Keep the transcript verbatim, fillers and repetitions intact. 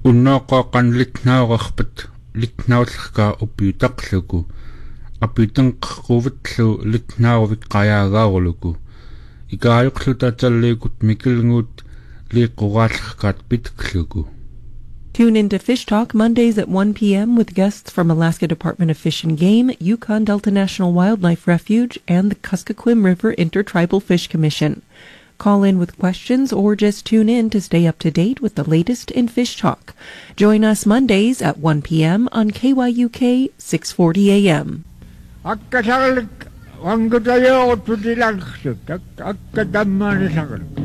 Unnoqoqan litnaaqarpat litnaullerkaa uppiutaqluku apitenqerruvitllu litnaaruvik qayaagaaruluku ikaajuqlutatalliikut mikilnguut liiqquraallerkaat pitkluku. Tune in to Fish Talk Mondays at one p.m. with guests from Alaska Department of Fish and Game, Yukon Delta National Wildlife Refuge, and the Kuskokwim River Intertribal Fish Commission. Call in with questions or just tune in to stay up to date with the latest in Fish Talk. Join us Mondays at one p.m. on K Y U K six forty A M. Akka sagalik, wangkutayo ututilaksut, akka dammaani sagalik.